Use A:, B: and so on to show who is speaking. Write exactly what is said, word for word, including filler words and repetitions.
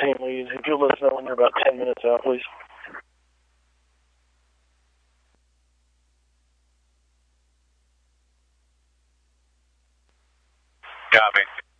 A: team lead. If you'll let us know when you're about ten minutes out, please.
B: Copy.